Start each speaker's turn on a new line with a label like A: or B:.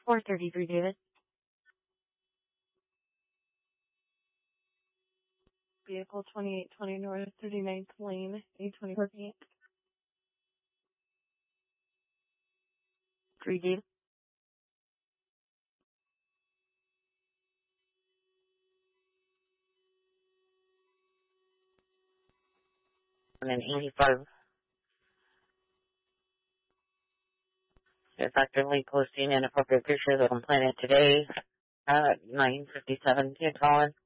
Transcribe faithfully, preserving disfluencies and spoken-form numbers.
A: four thirty-three, David. Vehicle twenty-eight twenty North thirty-ninth Lane, A twenty-four feet. three, David.
B: And then eighty-five. Effectively posting inappropriate pictures of complainant today at nine fifty-seven. Keep calling.